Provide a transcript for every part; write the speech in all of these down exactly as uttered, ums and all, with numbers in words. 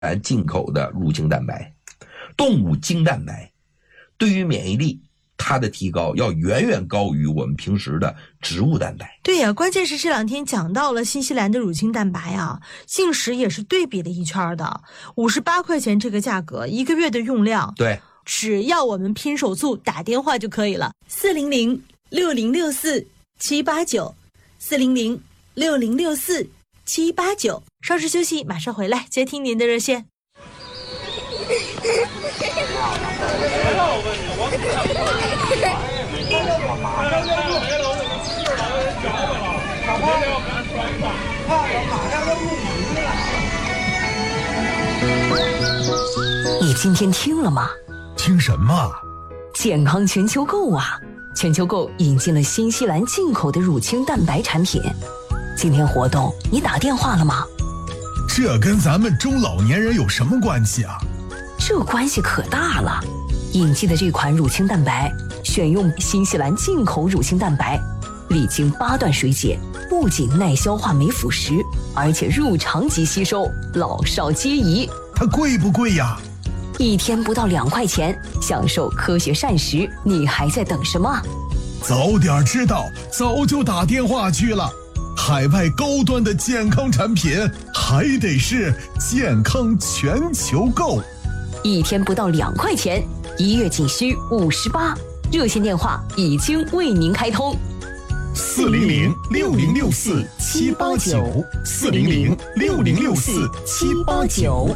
进口的乳清蛋白。动物精蛋白对于免疫力它的提高要远远高于我们平时的植物蛋白。 对呀，关键是这两天讲到了新西兰的乳清蛋白啊，信实也是对比了一圈的，五十八块钱这个价格，一个月的用量， 对， 只要我们拼手速打电话就可以了，四零零六零六四七八九，四零零六零六四七八九。稍事休息，马上回来接听您的热线。 你今天听了吗？ 听什么？ 健康全球购啊！全球购引进了新西兰进口的乳清蛋白产品。今天活动你打电话了吗？ 这跟咱们中老年人有什么关系啊？ 这关系可大了。引进的这款乳清蛋白选用新西兰进口乳清蛋白，历经八段水解，不仅耐消化酶腐蚀，而且入肠即吸收，老少皆宜。 它贵不贵呀？ 一天不到两块钱，享受科学膳食，你还在等什么？ 早点知道，早就打电话去了。海外高端的健康产品，还得是健康全球购。 一天不到两块钱，一月仅需五十八。热线电话已经为您开通， 四零零六零六四七八九，四零零六零六四七八九。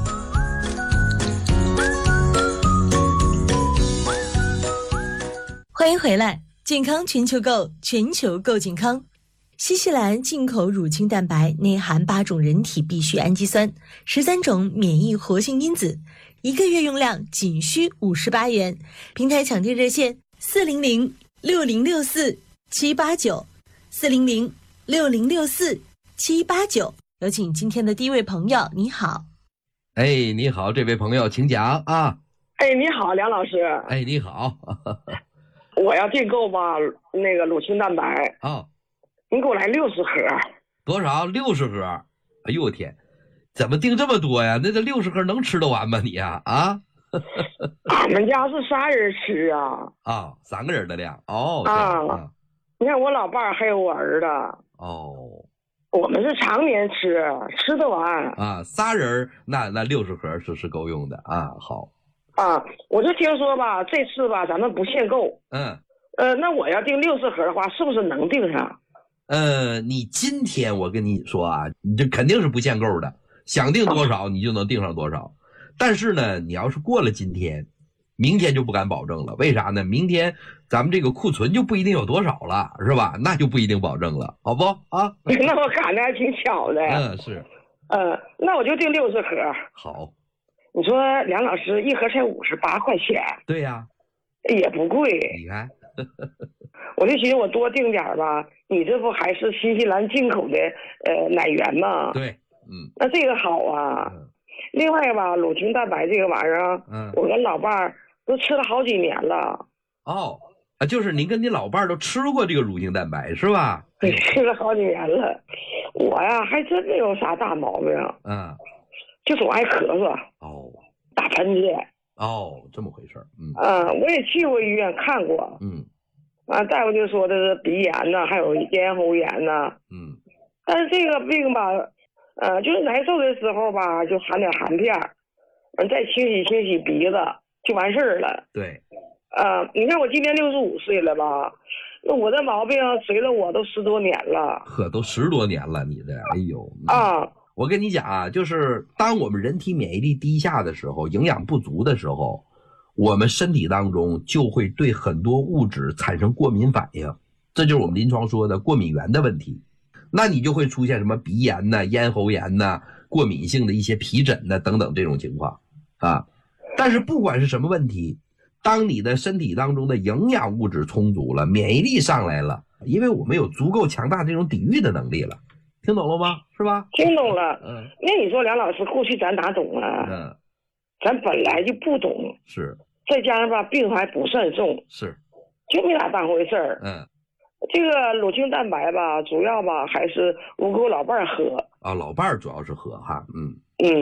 欢迎回来，健康全球购，全球购健康。新西兰进口乳清蛋白内含八种人体必需氨基酸，十三种免疫活性因子，一个月用量仅需五十八元。平台抢订热线四零零六零六四七八九，四零零六零六四七八九。有请今天的第一位朋友，你好。 哎，你好，这位朋友，请讲啊。 哎，你好，梁老师。 哎，你好。 我要订购吧，那个乳清蛋白。 哦， 你给我来六十盒。 多少？六十盒？哎呦我天，怎么订这么多呀？那这六十盒能吃得完吗你呀？啊？ 俺们家是仨人吃啊。 啊，三个人的量。哦。 啊。 啊你看我老伴儿还有我儿子。 哦。 我们是常年吃，吃得完。 啊，仨人那那六十盒是是够用的啊。好。 啊，我就听说吧，这次吧咱们不限购。 嗯。 呃，那我要订六十盒的话，是不是能订上？ 呃，你今天我跟你说啊，你这肯定是不限购的，想订多少你就能订上多少。但是呢，你要是过了今天，明天就不敢保证了。为啥呢？明天咱们这个库存就不一定有多少了，是吧？那就不一定保证了，好不啊？ 那我赶的还挺巧的。 嗯，是。 呃，那我就订六十盒。 好。 你说梁老师一盒才五十八块钱。 对呀。 也不贵。 你看。 我就寻思我多订点吧，你这不还是新西兰进口的呃奶源吗？ 对。嗯。 那这个好啊。嗯、另外吧，乳清蛋白这个玩意儿，嗯，我跟老伴儿都吃了好几年了。 哦，啊，就是您跟你老伴儿都吃过这个乳清蛋白是吧？ 对，吃了好几年了。我呀还真没有啥大毛病。 嗯。 就总爱咳嗽。 哦。 打喷嚏。 哦，这么回事。嗯。 啊，我也去过医院看过。 嗯。 啊，大夫就说的是鼻炎呐，还有咽喉炎呐。 嗯。 但是这个病吧，呃，就是难受的时候吧，就含点含片儿，嗯，再清洗清洗鼻子就完事儿了。 对。 呃，你看我今年六十五岁了吧，那我的毛病随了我都十多年了。 呵，都十多年了，你的，哎呦。 嗯、啊。 我跟你讲啊，就是当我们人体免疫力低下的时候，营养不足的时候，我们身体当中就会对很多物质产生过敏反应，这就是我们临床说的过敏源的问题。那你就会出现什么鼻炎呐、咽喉炎呐、过敏性的一些皮疹呐等等这种情况啊。但是不管是什么问题，当你的身体当中的营养物质充足了，免疫力上来了，因为我们有足够强大这种抵御的能力了。听懂了吗？是吧？ 听懂了。 嗯。 那你说梁老师，过去咱哪懂啊？ 嗯。 咱本来就不懂。 是。 再加上吧，病还不算重。 是。 就没咋当回事儿。 嗯。 这个乳清蛋白吧，主要吧还是我给我老伴儿喝。 啊，老伴儿主要是喝哈。嗯。 嗯，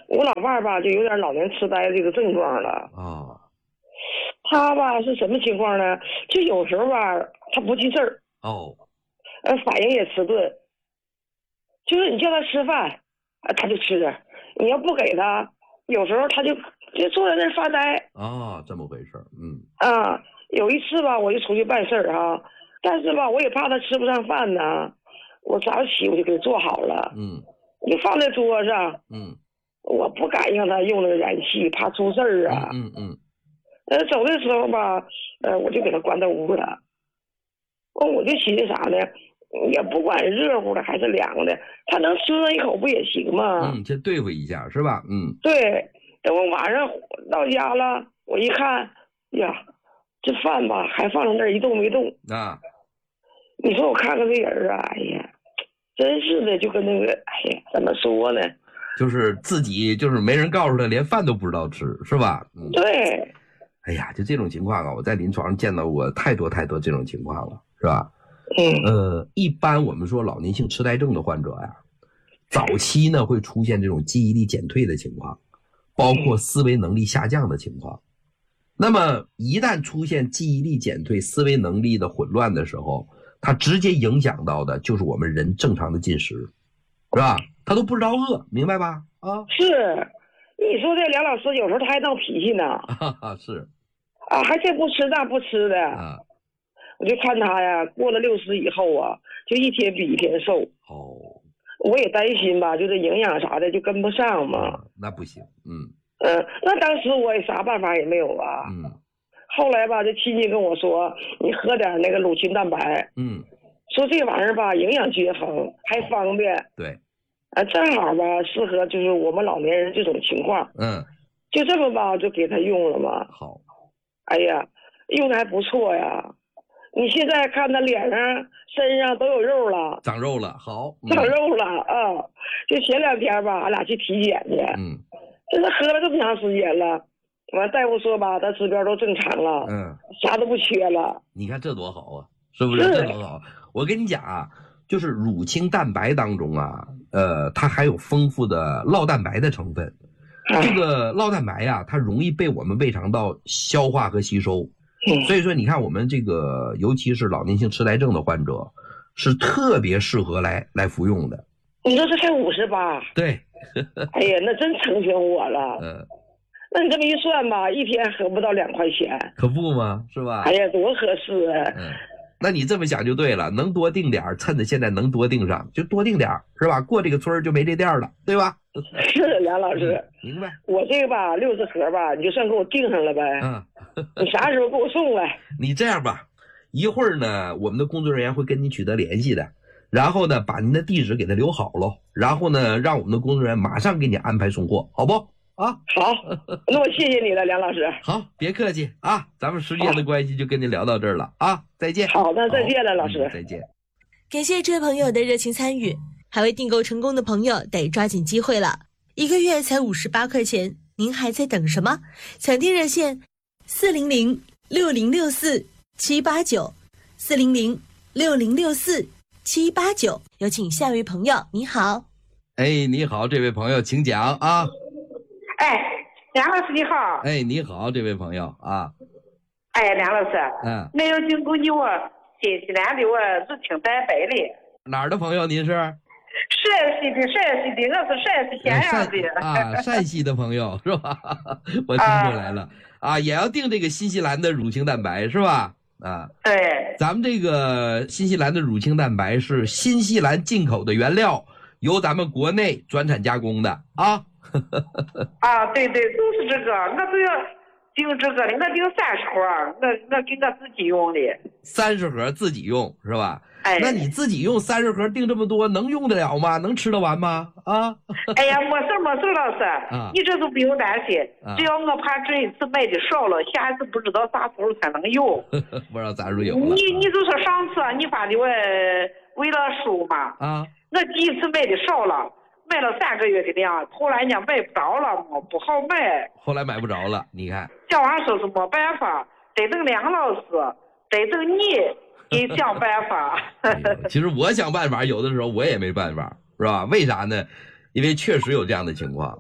我老伴儿吧就有点老年痴呆这个症状了。 啊， 他吧是什么情况呢？就有时候吧他不记事儿， 哦， 呃反应也迟钝，就是你叫他吃饭，啊他就吃，你要不给他，有时候他就就坐在那儿发呆。 啊，这么回事儿，嗯啊，有一次吧，我就出去办事儿哈，但是吧，我也怕他吃不上饭呢，我早上起我就给他做好了， 嗯我就放在桌上， 嗯我不敢让他用那个燃气，怕出事儿啊。 嗯嗯呃，走的时候吧，呃，我就给他关到屋了。哦，我就寻思啥呢？也不管热乎的还是凉的，他能吃上一口不也行吗？ 嗯，先对付一下是吧？嗯， 对，等我晚上到家了，我一看，呀，这饭吧还放在那儿一动没动。 啊， 你说我看看这人啊，哎呀，真是的，就跟那个，哎呀，怎么说呢？ 就是自己就是没人告诉他，连饭都不知道吃是吧？嗯， 对， 哎呀，就这种情况啊，我在临床上见到过太多太多这种情况了，是吧？ 嗯呃，一般我们说老年性痴呆症的患者呀，早期呢会出现这种记忆力减退的情况，包括思维能力下降的情况。那么一旦出现记忆力减退、思维能力的混乱的时候，它直接影响到的就是我们人正常的进食，是吧？他都不知道饿，明白吧？啊， 是，你说这梁老师有时候他还闹脾气呢， 哈哈，是啊，还这不吃那不吃的。 啊， 我就看他呀，过了六十以后啊，就一天比一天瘦。 哦， 我也担心吧，就这营养啥的就跟不上嘛。 啊那不行，嗯嗯、呃，那当时我也啥办法也没有啊。 嗯后来吧，这亲戚跟我说，你喝点那个乳清蛋白， 嗯， 说这玩意儿吧营养均衡还方便， 对， 啊，正好吧适合就是我们老年人这种情况， 嗯， 就这么吧就给他用了嘛。 好， 哎呀，用的还不错呀。你现在看他脸上、身上都有肉了， 长肉了，好，嗯长肉了啊！就前两天吧，俺俩去体检去， 嗯这是喝了这么长时间了，完大夫说吧，他指标都正常了， 嗯， 啥都不缺了。 你看这多好啊，是不是？ 是这多好！我跟你讲啊，就是乳清蛋白当中啊，呃，它还有丰富的酪蛋白的成分。这个酪蛋白呀、它容易被我们胃肠道消化和吸收， 嗯所以说你看我们这个，尤其是老年性痴呆症的患者，是特别适合来来服用的。 你说这才五十八， 对， 哎呀，那真成全我了。 呃， 那你这么一算吧，一天合不到两块钱， 可不吗？是吧？ 哎呀，多合适啊！ 嗯，那你这么想就对了，能多订点儿，趁着现在能多订上就多订点儿，是吧？过这个村儿就没这店儿了，对吧？ 是梁老师， 明白？ 我这个吧六十盒吧，你就算给我订上了呗。 嗯， 你啥时候给我送来？ 你这样吧，一会儿呢，我们的工作人员会跟你取得联系的，然后呢，把您的地址给他留好喽，然后呢，让我们的工作人员马上给你安排送货，好不？啊， 好，那我谢谢你了，梁老师。 好，别客气啊，咱们时间的关系就跟您聊到这儿了啊，再见。 好的，再见了， 好老师嗯。再见。 感谢这位朋友的热情参与，还未订购成功的朋友得抓紧机会了，一个月才五十八块钱，您还在等什么？抢订热线四零零六零六四七八九四零零六零六四七八九，有请下一位朋友，你好。 哎，你好，这位朋友，请讲啊。 哎，梁老师你好。 哎，你好，这位朋友啊。 哎，梁老师， 嗯， 我要经过你我新西兰的我乳清蛋白的。 哪儿的朋友？您是？ 陕西的，陕西的，我是陕西咸阳的。 啊，陕西的朋友是吧？我听出来了啊，也要订这个新西兰的乳清蛋白是吧？啊， 对， 咱们这个新西兰的乳清蛋白是新西兰进口的原料，由咱们国内转产加工的啊。 啊，对对，就是这个，我就要订这个的，我订三十盒，我我给我自己用的。 三十盒自己用是吧？ 哎， 那你自己用三十盒订这么多，能用得了吗？能吃得完吗？啊？ 哎呀，没事没事，老师， 啊、 你这都不用担心， 啊、 只要我怕这一次买的少了，下一次不知道啥时候才能有。 不知道啥时候有了。 你你就说上次你发的我为了书嘛， 啊， 我第一次买的少了。买了三个月的量，后来人家买不着了嘛，不好买。 后来买不着了，你看。 小王说是没办法，得等梁老师，得等你给想办法。 哎、其实我想办法，有的时候我也没办法，是吧？为啥呢？因为确实有这样的情况。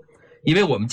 因为我们